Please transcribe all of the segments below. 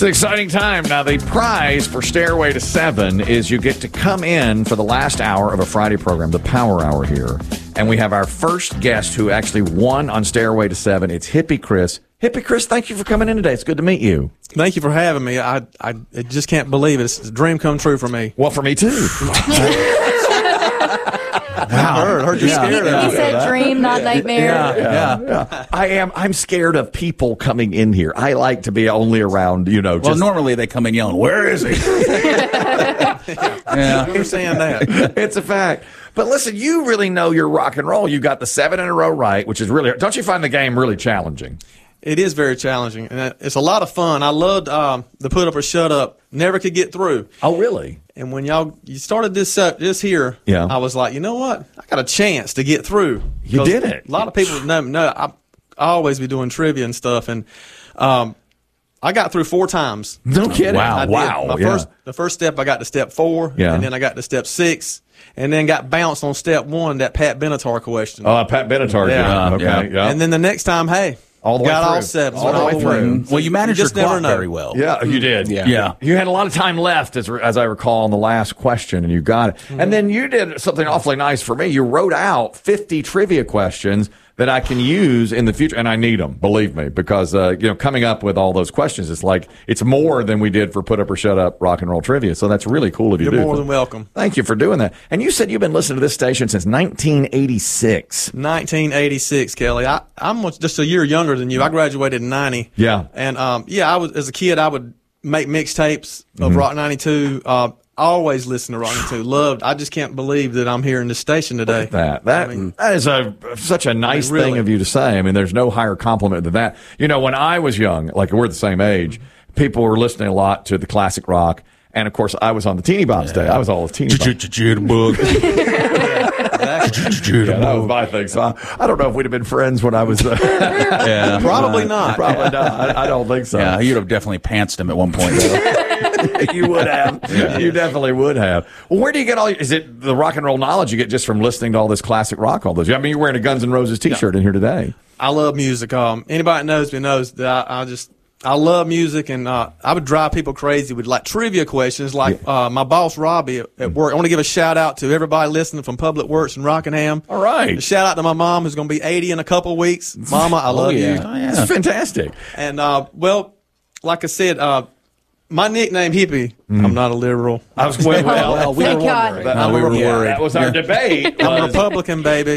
an exciting time. Now, the prize for Stairway to 7 is you get to come in for the last hour of a Friday program, the Power Hour here. And we have our first guest who actually won on Stairway to 7. It's Hippie Chris. Hippie Chris, thank you for coming in today. It's good to meet you. Thank you for having me. I just can't believe it. It's a dream come true for me. Well, for me, too. Wow. I heard you're scared of He said dream, not nightmare. Yeah. I'm scared of people coming in here. I like to be only around, Well, normally they come in yelling, "Where is he?" I understand that. It's a fact. But listen, you really know your rock and roll. You got the 7 in a row right, which is really, don't you find the game really challenging? It is very challenging, and it's a lot of fun. I loved the Put Up or Shut Up. Never could get through. Oh, really? And when you started this here, yeah. I was like, you know what? I got a chance to get through. You did it. A lot of people know I always be doing trivia and stuff, and I got through 4 times. No kidding. Wow. The first step, I got to step 4, yeah. And then I got to step 6, and then got bounced on step 1, that Pat Benatar question. Oh, Pat Benatar. Yeah. Okay. Yeah. And then the next time, hey. All the way got through. all 7. All the way through. Well, you managed your clock very well. Yeah, you did. Yeah. You had a lot of time left, as I recall, on the last question, and you got it. Mm-hmm. And then you did something awfully nice for me. You wrote out 50 trivia questions that I can use in the future, and I need them, believe me, because coming up with all those questions, it's more than we did for Put Up or Shut Up rock and roll trivia. So that's really cool of you. You're more than welcome. Thank you for doing that. And you said you've been listening to this station since 1986. 1986, Kelly. I'm just a year younger than you. I graduated in 90. Yeah. And I was, as a kid, I would make mixtapes of Rock 92. Always listen to Rock 92. Loved. I just can't believe that I'm here in this station today. Look at that. That is such a nice really thing of you to say. I mean, there's no higher compliment than that. When I was young, like we're the same age, people were listening a lot to the classic rock. And of course, I was on the Teeny Bops day. I was all the Teeny Bops. That was my thing. So I don't know if we'd have been friends when I was. Probably not. Probably not. I don't think so. Yeah, you'd have definitely pantsed him at one point, though. You would have. Yeah. You definitely would have. Well, where do you get is it the rock and roll knowledge you get just from listening to all this classic rock all those? I mean, you're wearing a Guns N' Roses t-shirt in here today. I love music. Anybody that knows me knows that I love music, and I would drive people crazy with like trivia questions. Like my boss Robbie at work. I want to give a shout out to everybody listening from Public Works in Rockingham. All right. A shout out to my mom, who's going to be 80 in a couple of weeks. Mama, I love you. Oh, yeah. That's fantastic. And like I said, my nickname Hippie. I'm not a liberal. I was we were wondering. That was our debate. I'm a Republican, baby.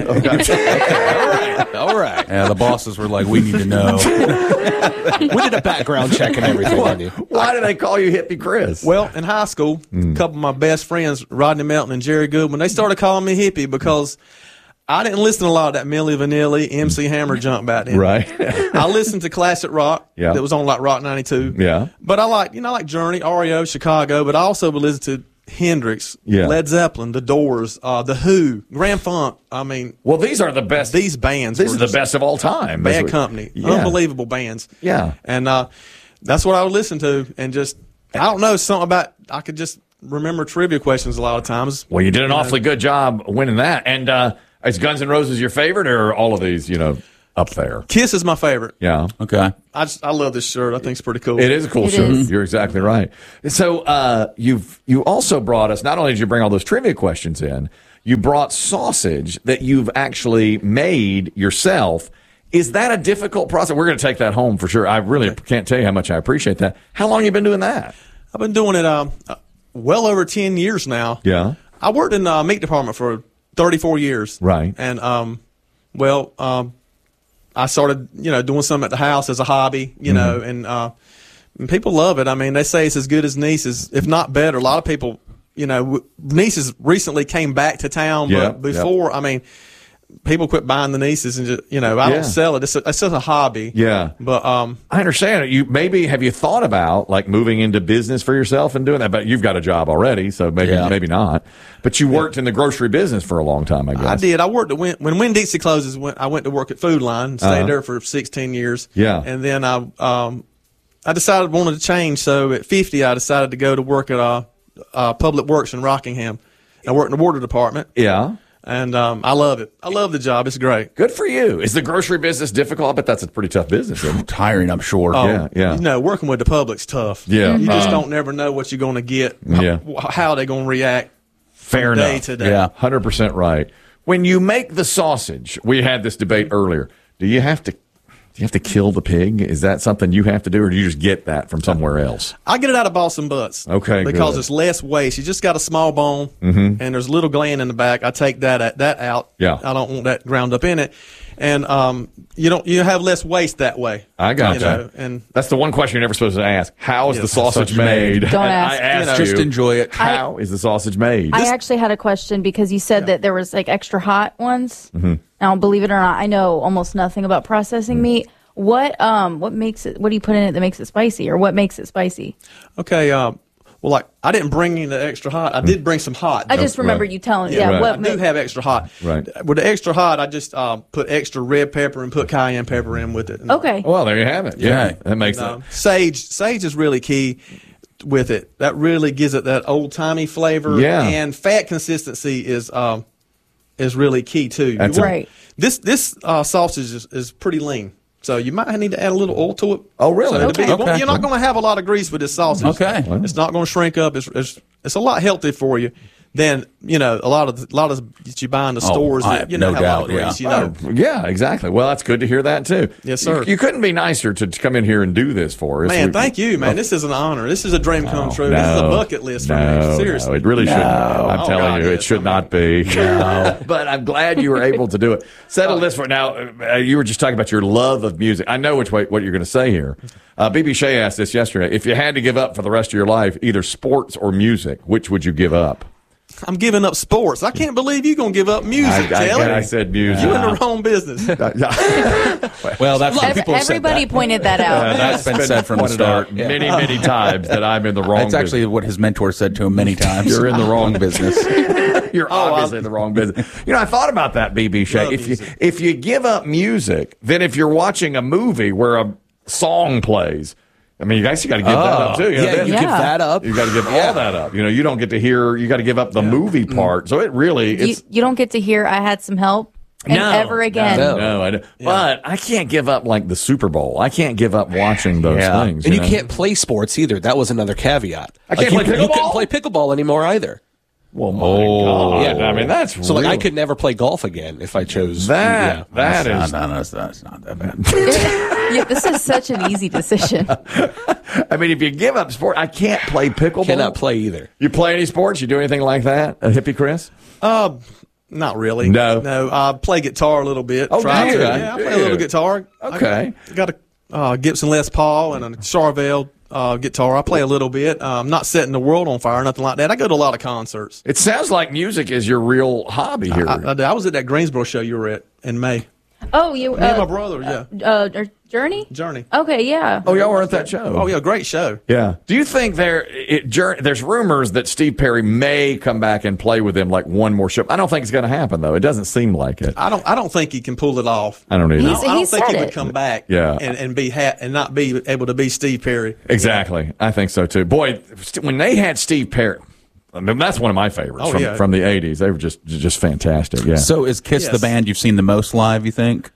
All right. Yeah, the bosses were like, "We need to know." We did a background check and everything on you. Why do they call you Hippie Chris? Well, in high school, a couple of my best friends, Rodney Melton and Jerry Goodwin, they started calling me Hippie because I didn't listen to a lot of that Milli Vanilli, MC Hammer junk back then. Right. I listened to classic rock that was on like Rock 92. Yeah. But I like Journey, REO, Chicago, but I also would listen to Hendrix, Led Zeppelin, The Doors, The Who, Grand Funk. I mean, well, these are the best. These bands. These are the best of all time. Bad Company. Unbelievable bands. Yeah. And that's what I would listen to. And just, I don't know, something about, I could just remember trivia questions a lot of times. Well, you did an awfully good job winning that. And is Guns N' Roses your favorite, or are all of these, up there? Kiss is my favorite. Yeah. Okay. I love this shirt. I think it's pretty cool. It is a cool shirt. You're exactly right. So you also brought us, not only did you bring all those trivia questions in, you brought sausage that you've actually made yourself. Is that a difficult process? We're going to take that home for sure. I really can't tell you how much I appreciate that. How long have you been doing that? I've been doing it well over 10 years now. Yeah. I worked in the meat department for 34 years. Right. And, I started, doing something at the house as a hobby, and people love it. I mean, they say it's as good as Niece's, if not better. A lot of people, Niece's recently came back to town, but before, I mean, people quit buying the Niece's and just, I don't sell it. It's just a hobby. Yeah. But I understand it. Have you thought about like moving into business for yourself and doing that? But you've got a job already, so maybe not. But you worked in the grocery business for a long time, I guess. I did. I worked at when Winn-Dixie closes. I went to work at Food Line and stayed there for 16 years. Yeah. And then I decided I wanted to change. So at 50, I decided to go to work at Public Works in Rockingham. I worked in the water department. Yeah. And I love it. I love the job. It's great. Good for you. Is the grocery business difficult? I bet that's a pretty tough business, isn't it? Tiring, I'm sure. Yeah. You know, working with the public's tough. Yeah. You just don't never know what you're going to get, how they're going to react Fair from day enough. to day. Yeah. 100% right. When you make the sausage, we had this debate earlier. Do you have to kill the pig? Is that something you have to do, or do you just get that from somewhere else? I get it out of Boston Butts. Okay, because good. it's less waste. You just got a small bone, and there's a little gland in the back. I take that out. Yeah. I don't want that ground up in it, and you have less waste that way. I got you you. know, and That's the one question you're never supposed to ask. How is Yeah, the sausage made? Don't ask. I asked Just you, enjoy it. How is the sausage made? I actually had a question because you said that there was like extra hot ones. Now, believe it or not, I know almost nothing about processing meat. What makes it? What do you put in it that makes it spicy, or what makes it spicy? okay. Well, like I didn't bring any extra hot. I did bring some hot. I just remember right. you telling. Yeah, Yeah, right. what I do have extra hot. Right. With the extra hot, I just put extra red pepper and put cayenne pepper in with it. Okay. Well, there you have it. Yeah, Yeah. that makes No, it. sage is really key with it. That really gives it that old timey flavor. Yeah. And fat consistency is really key too. That's You want- right. This sausage is pretty lean, so you might need to add a little oil to it. Oh, really? So it'll be- Okay. You're not going to have a lot of grease with this sausage. Okay. It's not going to shrink up. It's a lot healthier for you than a lot of that you buy in the stores. I That, have know, no have a lot of doubt, grease, yeah. you know. Oh, yeah, exactly. Well, that's good to hear that too. Yes, sir. You couldn't be nicer to come in here and do this for us. Man, thank you, man. This is an honor. This is a dream come true. This is a bucket list for me. Seriously. No, it really shouldn't. I'm Oh, telling God, you, it yes. should not be. No. But I'm glad you were able to do it. Settle this for now. You were just talking about your love of music. I know what you're going to say here. BB Shea asked this yesterday. If you had to give up for the rest of your life, either sports or music, which would you give up? I'm giving up sports. I can't believe you're going to give up music, Taylor. I said music. You in the wrong business. Well, that's what people have said Everybody that. pointed that out. That's been said from the pointed start. out many times that I'm in the wrong That's actually what his mentor said to him many times. You're in the wrong business. business. You're obviously in the wrong business. I thought about that, BB Shea. Love If you give up music, then if you're watching a movie where a song plays, I mean, you got to give that up too. Yeah, you Yeah. give that up. You got to give all that up. You don't get to hear. You got to give up the movie part. So it really, it's You don't get to hear I had some help and ever again. No, I don't. But I can't give up like the Super Bowl. I can't give up watching those things. And you know? can't play sports either. That was another caveat. I can't you, play you pickleball? couldn't play pickleball anymore either. Well, my God. Yeah. I mean, that's So like I real- could never play golf again if I chose That yeah. that is. That's not that bad. Yeah, this is such an easy decision. I mean, if you give up sport, I can't play pickleball. Cannot play either. You play any sports? You do anything like that? A hippie, Chris? Not really. No. No. I play guitar a little bit. Oh, Try do to. you? Yeah, I play a little guitar. Okay. I got a Gibson Les Paul and a Charvel guitar. I play a little bit. I'm not setting the world on fire or nothing like that. I go to a lot of concerts. It sounds like music is your real hobby here. I was at that Greensboro show you were at in May. Oh, you Me and my brother, yeah. Journey? Journey. Okay, yeah. Oh, y'all were at that show. Oh, yeah, great show. Yeah. Do you think there's rumors that Steve Perry may come back and play with him like one more show? I don't think it's going to happen though. It doesn't seem like it. I don't think he can pull it off. I don't either. He's- I don't think said he would it. come back Yeah. and be and not be able to be Steve Perry. Exactly. I think so too. Boy, when they had Steve Perry, I mean, that's one of my favorites Oh, yeah. from the 80s. They were just fantastic. Yeah. So is Kiss Yes. the band you've seen the most live, you think?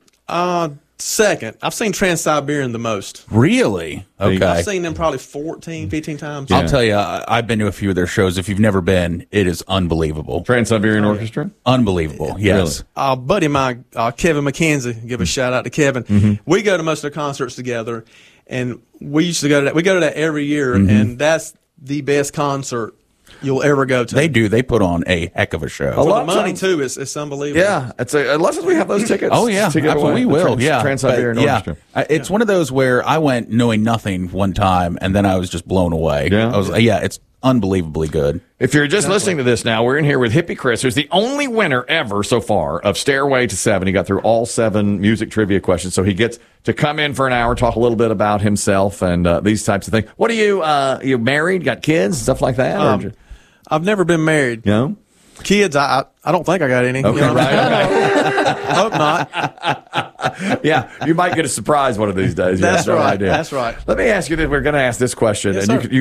Second, I've seen Trans-Siberian the most. Really? Okay. I've seen them probably 14, 15 times. Yeah. I'll tell you, I've been to a few of their shows. If you've never been, it is unbelievable. Trans-Siberian Orchestra? Unbelievable. Yes. Buddy of mine, Kevin McKenzie, give a shout out to Kevin. We go to most of the concerts together, and we used to go to that. We go to that every year, and that's the best concert you'll ever go to. They do. They put on a heck of a show. For lot the of money times- too, it's unbelievable. Yeah. Unless we have those tickets. Oh yeah, to give absolutely away. we will. Yeah, Trans-Siberian But, Orchestra. It's one of those where I went knowing nothing one time, and then I was just blown away. Yeah? I was it's unbelievably good. If you're just listening to this now, we're in here with Hippie Chris, who's the only winner ever so far of Stairway to Seven. He got through all 7 music trivia questions, so he gets to come in for an hour, talk a little bit about himself and these types of things. What are you married, got kids, stuff like that? I've never been married. You know? Kids, I don't think I got any. Okay, You know what I mean? right. Hope not. Yeah, you might get a surprise one of these days. You That's have no right. idea. That's right. Let me ask you this. We're going to ask this question, Yes, and sir.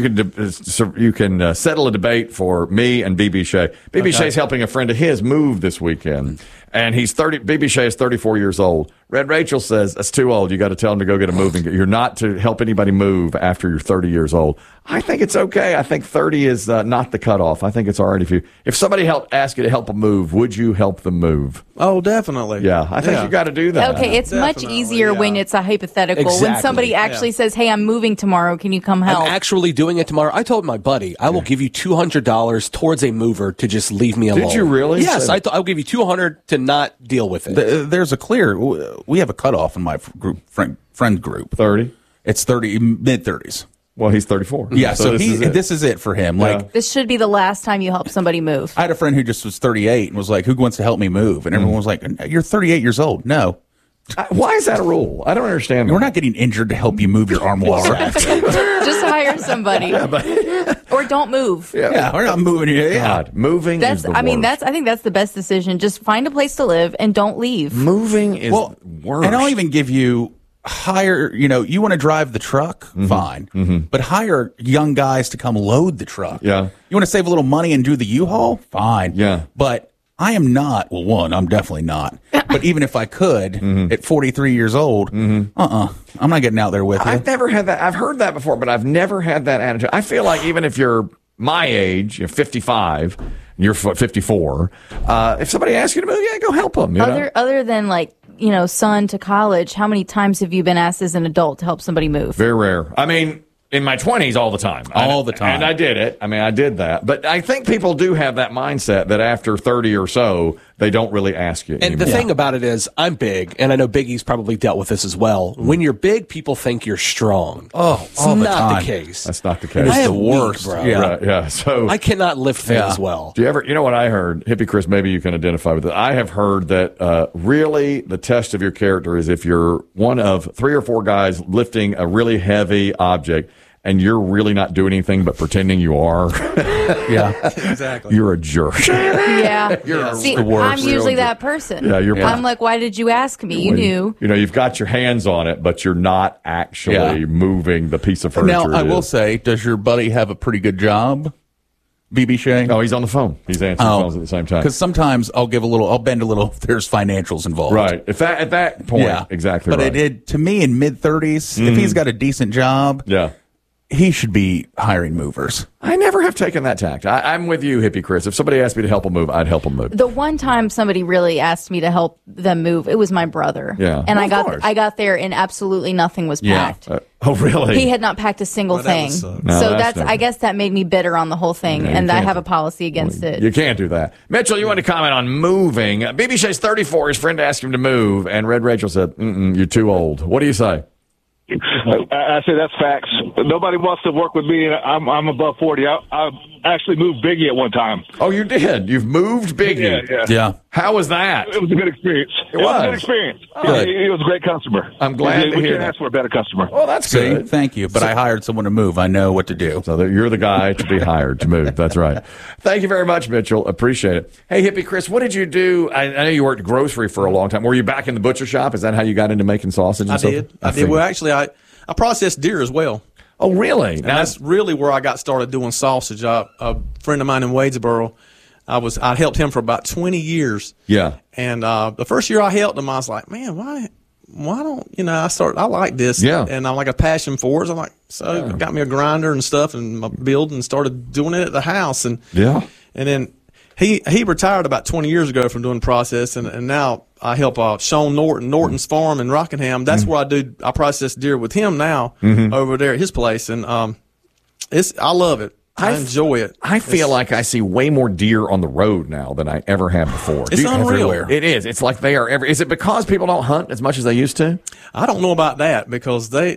you can settle a debate for me and BB Shea. BB Shea's helping a friend of his move this weekend, and BB Shea is 34 years old. Red Rachel says that's too old. You got to tell him to go get a moving. You're not to help anybody move after you're 30 years old. I think it's okay. I think 30 is not the cutoff. I think it's all right if somebody ask you to help them move, would you help them move? Oh, definitely. Yeah, I think you got to do that. Okay, it's much Definitely, easier when yeah. it's a hypothetical. When Exactly, somebody actually says, "Hey, I'm moving tomorrow. Can you come help?" I'm actually doing it tomorrow. I told my buddy, I will give you $200 towards a mover to just leave me alone. Did you really? Yes, I'll give you $200 to not deal with it. There's a clear. We have a cutoff in my friend group. 30. It's 30, mid 30s. Well, he's 34. Yeah, so this this is it for him. Like, This should be the last time you help somebody move. I had a friend who just was 38 and was like, "Who wants to help me move?" And everyone was like, "You're 38 years old. No, Why is that a rule? I don't understand. we're not getting injured to help you move your armoire." Just hire somebody, or don't move. Yeah, we're not moving you. Yeah. God, moving That's. is the I mean, worst. I think that's the best decision. Just find a place to live and don't leave. Moving is worse. And I'll even give you hire, you want to drive the truck, fine. But hire young guys to come load the truck. Yeah. You want to save a little money and do the U-Haul? Fine. Yeah. But I am not, well, one, I'm definitely not. But even if I could, at 43 years old, I'm not getting out there with you. I've never had that. I've heard that before, but I've never had that attitude. I feel like even if you're my age, 55, you're 54, if somebody asks you to move, yeah, go help them. Other than son to college, how many times have you been asked as an adult to help somebody move? Very rare. I mean, in my 20s, all the time. All the time. And I did it. I mean, I did that. But I think people do have that mindset that after 30 or so, they don't really ask you And anymore. the thing about it is, I'm big, and I know Biggie's probably dealt with this as well. When you're big, people think you're strong. Oh, it's all the not time. the case. That's not the case. I the am weak, worst. bro. Yeah. Right, yeah. So I cannot lift things well. do you ever, you know what I heard? Hippie Chris, maybe you can identify with it. I have heard that really the test of your character is if you're one of 3 or 4 guys lifting a really heavy object and you're really not doing anything but pretending you are, Yeah. Exactly. you're a jerk. Yeah. You're See, the worst. I'm usually that person. Yeah, you're I'm like, why did you ask me? You knew. You've got your hands on it, but you're not actually Yeah. moving the piece of furniture. Now, I it will is. say, does your buddy have a pretty good job, BB Shea? Oh, he's on the phone. He's answering phones at the same time. Because sometimes I'll bend a little if there's financials involved. Right. At that point, Yeah. exactly But right. it did, to me, in mid-30s, if he's got a decent job, Yeah. he should be hiring movers. I never have taken that tact. I'm with you, Hippie Chris. If somebody asked me to help them move, I'd help them move. The one time somebody really asked me to help them move, it was my brother. Yeah. And Well, of course. I got there and absolutely nothing was packed. Oh, really? He had not packed a single Well, that thing. would suck. No, So that's never- I guess that made me bitter on the whole thing, Yeah, you and I can't have do- a policy against it. You can't do that. Mitchell, you want to comment on moving. BB Shea's 34. His friend asked him to move, and Red Rachel said, you're too old. What do you say? I say that's facts. Nobody wants to work with me. I'm above 40. I actually moved Biggie at one time. Oh, you did. You've moved Biggie. Yeah. How was that? It was a good experience. It was a was. good experience. Good. He was a great customer. I'm glad to we hear can't that. ask for a better customer. Oh, that's See, good. thank you. But I hired someone to move. I know what to do. So you're the guy to be hired to move. That's right. Thank you very much, Mitchell. Appreciate it. Hey, Hippie Chris, what did you do? I know you worked grocery for a long time. Were you back in the butcher shop? Is that how you got into making sausage? And I stuff? did. I did. figured. Well, actually, I processed deer as well. Oh, really? And that's really where I got started doing sausage. A friend of mine in Wadesboro, I helped him for about 20 years. Yeah. And the first year I helped him, I was like, man, why don't I like this? Yeah. And I'm like a passion for it. So I'm like, got me a grinder and stuff and my build and started doing it at the house. And Yeah. and then he retired about 20 years ago from doing process, and now I help Sean Norton's farm in Rockingham. That's where I process deer with him now over there at his place, and I love it. I enjoy it. I feel like I see way more deer on the road now than I ever have before. It's unreal. Everywhere. It is. It's like they are Is it because people don't hunt as much as they used to? I don't know about that because there's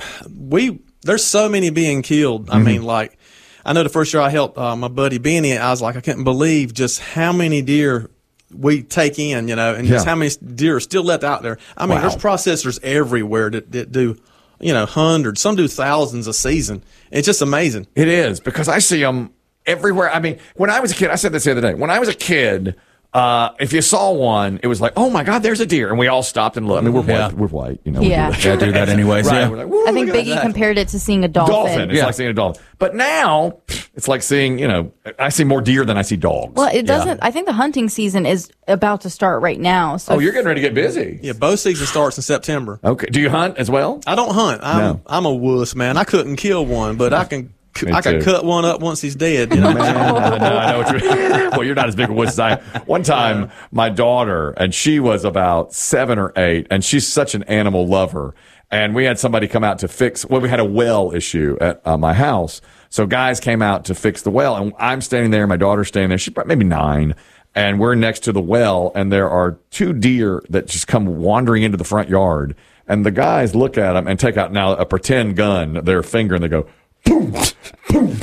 so many being killed. I mean, like, I know the first year I helped my buddy Benny, I was like, I couldn't believe just how many deer we take in, and just how many deer are still left out there. I mean, there's processors everywhere that do, hundreds, some do thousands a season. It's just amazing. It is because I see them everywhere. I mean, when I was a kid, I said this the other day. When I was a kid, if you saw one, it was like, oh my God, there's a deer. And we all stopped and looked. I mean, we're white, you know. Yeah. We I do that anyways. Right. Yeah. We're like, "Woo, I think look at Biggie that." compared it to seeing a dolphin. It's like seeing a dolphin. But now, it's like seeing, I see more deer than I see dogs. Well, it doesn't. I think the hunting season is about to start right now. So you're getting ready to get busy. Yeah, bow season starts in September. Okay. Do you hunt as well? I don't hunt. I'm a wuss, man. I couldn't kill one, but I can Me I too. could cut one up once he's dead. You know what I'm saying? I know what you're. Well, you're not as big a wuss as I am. One time, my daughter, and she was about 7 or 8, and she's such an animal lover. And we had somebody come out to fix. Well, we had a well issue at my house, so guys came out to fix the well, and I'm standing there. My daughter's standing there. She's maybe 9. And we're next to the well, and there are 2 deer that just come wandering into the front yard. And the guys look at them and take out now a pretend gun, their finger, and they go, boom, boom.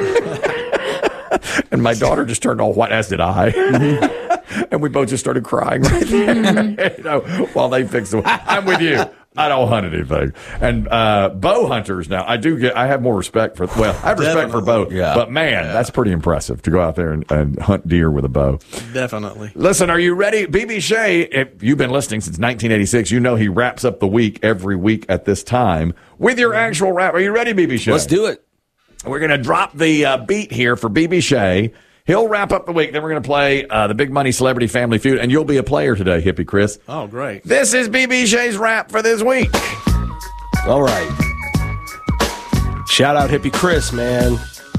And my daughter just turned all white, as did I. And we both just started crying right there, while they fixed the well. I'm with you. I don't hunt anything. And bow hunters now, I have more respect for, I have respect for bow. Yeah. But man, that's pretty impressive to go out there and hunt deer with a bow. Definitely. Listen, are you ready? BB Shea, if you've been listening since 1986, you know he wraps up the week every week at this time with your actual rap. Are you ready, BB Shea? Let's do it. We're going to drop the beat here for BB Shea. He'll wrap up the week. Then we're going to play the Big Money Celebrity Family Feud, and you'll be a player today, Hippie Chris. Oh, great. This is BB Shea's rap for this week. All right. Shout out Hippie Chris, man.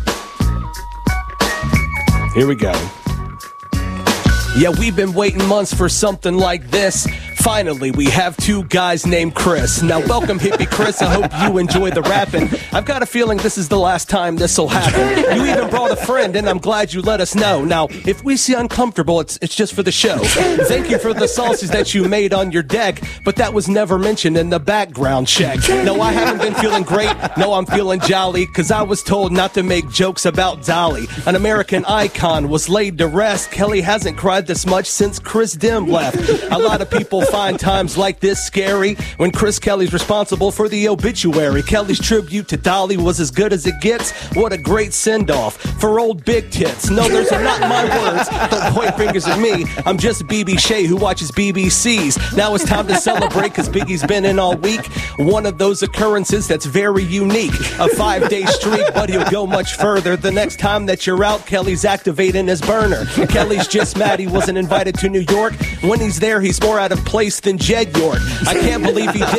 Here we go. Yeah, we've been waiting months for something like this. Finally, we have 2 guys named Chris. Now, welcome, Hippie Chris. I hope you enjoy the rapping. I've got a feeling this is the last time this will happen. You even brought a friend, and I'm glad you let us know. Now, if we see uncomfortable, it's just for the show. Thank you for the sauces that you made on your deck, but that was never mentioned in the background check. No, I haven't been feeling great. No, I'm feeling jolly, because I was told not to make jokes about Dolly. An American icon was laid to rest. Kelly hasn't cried this much since Chris Dim left. A lot of people find times like this scary when Chris Kelly's responsible for the obituary. Kelly's tribute to Dolly was as good as it gets. What a great send-off for old big tits. No, those are not my words. Don't point fingers at me. I'm just BB Shea who watches BBCs. Now it's time to celebrate because Biggie's been in all week. One of those occurrences that's very unique. A 5-day streak, but he'll go much further. The next time that you're out, Kelly's activating his burner. Kelly's just mad he wasn't invited to New York. When he's there, he's more out of place than Jed York. I can't believe he did